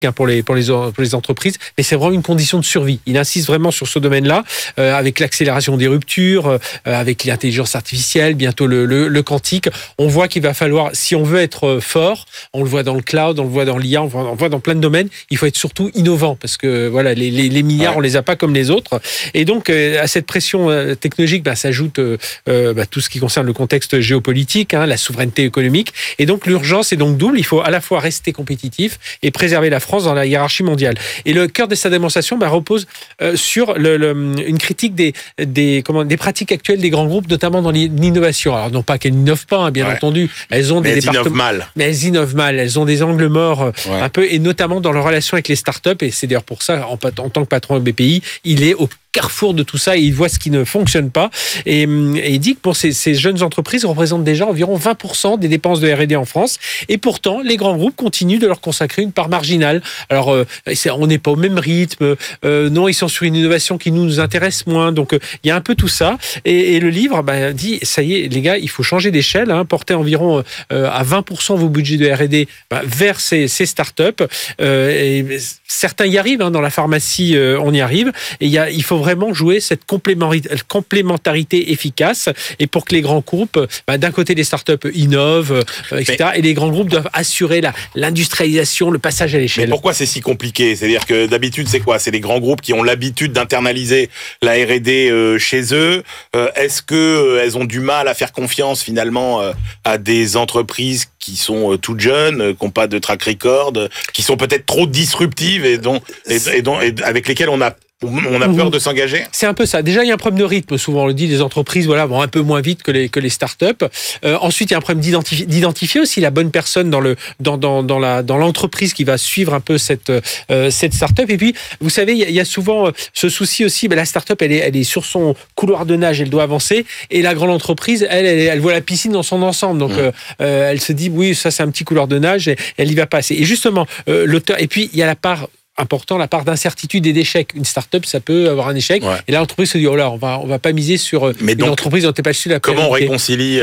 pour les entreprises, mais c'est vraiment une condition de survie. Il insiste vraiment sur ce domaine-là, avec l'accélération des ruptures, avec l'intelligence artificielle, bientôt le quantique. On voit qu'il va falloir, si on veut être fort, on le voit dans le cloud, on le voit dans l'IA, on le voit dans plein de domaines, il faut être surtout innovant, parce que voilà, les milliards, on les a pas comme les autres. Et donc, à cette pression technologique, s'ajoute tout ce qui concerne le contexte géopolitique, la souveraineté économique. Et donc, l'urgence est donc double. Il faut à la fois rester compétitif et préserver la France dans la hiérarchie mondiale. Et le cœur de sa démonstration repose sur une critique des pratiques actuelles des grands groupes, notamment dans l'innovation. Alors, non pas qu'elles n'innovent pas, bien entendu. Elles ont des départements. Mais elles innovent mal. Elles ont des angles morts un peu, et notamment dans leur relation avec les startups. Et c'est d'ailleurs pour ça, en tant que patron de BPI, il est au carrefour de tout ça, et il voit ce qui ne fonctionne pas, et il dit que pour ces jeunes entreprises représentent déjà environ 20% des dépenses de R&D en France, et pourtant les grands groupes continuent de leur consacrer une part marginale. Alors on n'est pas au même rythme, non, ils sont sur une innovation qui nous intéresse moins, donc il y a un peu tout ça, et le livre dit, ça y est les gars, il faut changer d'échelle, porter environ à 20% vos budgets de R&D vers ces startups, et certains y arrivent, dans la pharmacie on y arrive, et il faut vraiment jouer cette complémentarité efficace, et pour que les grands groupes, d'un côté les startups innovent, etc., et les grands groupes doivent assurer l'industrialisation, le passage à l'échelle. Mais pourquoi c'est si compliqué ? C'est-à-dire que d'habitude c'est quoi ? C'est les grands groupes qui ont l'habitude d'internaliser la R&D chez eux. Est-ce que elles ont du mal à faire confiance finalement à des entreprises qui sont toutes jeunes, qui n'ont pas de track record, qui sont peut-être trop disruptives et avec lesquelles on a peur de s'engager ? C'est un peu ça. Déjà, il y a un problème de rythme. Souvent, on le dit, les entreprises vont un peu moins vite que les startups. Ensuite, il y a un problème d'identifier aussi la bonne personne dans l'entreprise qui va suivre un peu cette startup. Et puis, vous savez, il y a souvent ce souci aussi. La startup, elle est sur son couloir de nage, elle doit avancer. Et la grande entreprise, elle voit la piscine dans son ensemble. Donc, elle se dit, oui, ça, c'est un petit couloir de nage. Et elle y va passer. Et justement, l'auteur. Et puis, il y a la part d'incertitude et d'échec. Une start-up, ça peut avoir un échec. Ouais. Et là, l'entreprise se dit, on va pas miser sur une entreprise dont t'es pas sûr la comment on réconcilie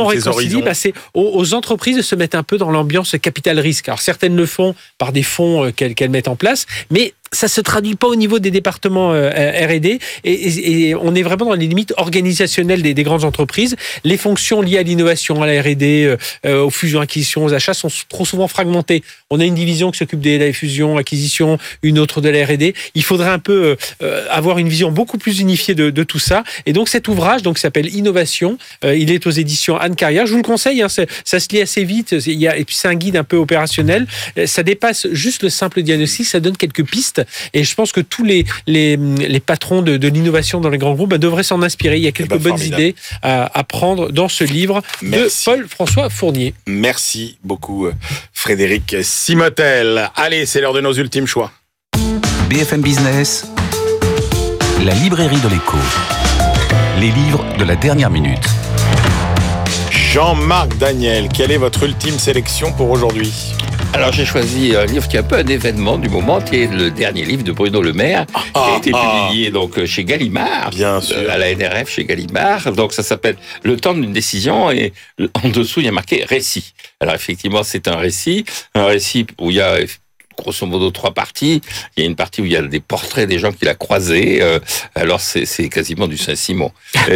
c'est aux entreprises de se mettre un peu dans l'ambiance capital risque. Alors, certaines le font par des fonds qu'elles mettent en place, mais ça se traduit pas au niveau des départements R&D, et on est vraiment dans les limites organisationnelles des grandes entreprises. Les fonctions liées à l'innovation, à la R&D, aux fusions, acquisitions, aux achats sont trop souvent fragmentées. On a une division qui s'occupe des fusions, acquisitions, une autre de la R&D. Il faudrait un peu avoir une vision beaucoup plus unifiée de tout ça. Et donc cet ouvrage, s'appelle Innovation. Il est aux éditions Anne Carrière. Je vous le conseille. Ça se lit assez vite. Et puis c'est un guide un peu opérationnel. Ça dépasse juste le simple diagnostic. Ça donne quelques pistes. Et je pense que tous les patrons de l'innovation dans les grands groupes devraient s'en inspirer. Il y a quelques bonnes idées à prendre dans ce livre de Paul-François Fournier. Merci beaucoup, Frédéric Simotel. Allez, c'est l'heure de nos ultimes choix. BFM Business, la librairie de l'écho. Les livres de la dernière minute. Jean-Marc Daniel, quelle est votre ultime sélection pour aujourd'hui ? Alors j'ai choisi un livre qui est un peu un événement du moment, qui est le dernier livre de Bruno Le Maire, qui a été publié donc chez Gallimard, bien sûr, à la NRF chez Gallimard. Donc ça s'appelle Le temps d'une décision, et en dessous il y a marqué récit. Alors effectivement c'est un récit où il y a grosso modo 3 parties. Il y a une partie où il y a des portraits des gens qu'il a croisés. Alors c'est quasiment du Saint-Simon.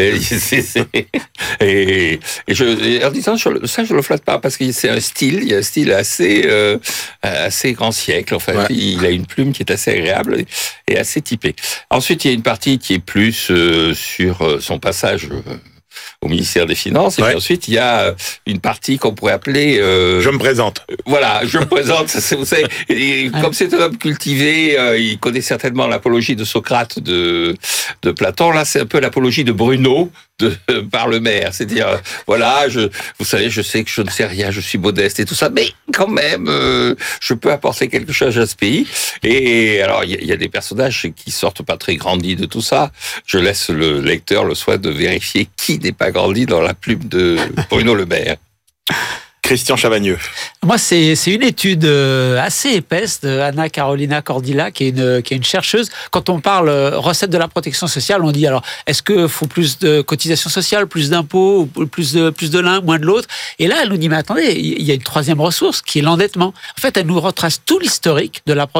Et en disant ça, je le flatte pas, parce que c'est un style. Il y a un style assez grand siècle. Enfin, ouais. Il a une plume qui est assez agréable et assez typée. Ensuite, il y a une partie qui est plus sur son passage au ministère des Finances, et puis ensuite il y a une partie qu'on pourrait appeler je me présente. Voilà, je me présente. Vous savez, comme c'est un homme cultivé, il connaît certainement l'apologie de Socrate de Platon. Là, c'est un peu l'apologie de Bruno par Le Maire. C'est-à-dire, voilà, vous savez, je sais que je ne sais rien, je suis modeste et tout ça, mais quand même, je peux apporter quelque chose à ce pays. Et alors, il y a des personnages qui sortent pas très grandis de tout ça. Je laisse le lecteur le soin de vérifier qui n'est pas grandi dans la plume de Bruno Le Maire. Christian Chavagneux. Moi, c'est une étude assez épaisse de Anna Carolina Cordila, qui est une chercheuse. Quand on parle recette de la protection sociale, on dit alors, est-ce qu'il faut plus de cotisations sociales, plus d'impôts, plus de l'un, moins de l'autre? Et là, elle nous dit, mais attendez, il y a une troisième ressource qui est l'endettement. En fait, elle nous retrace tout l'historique de la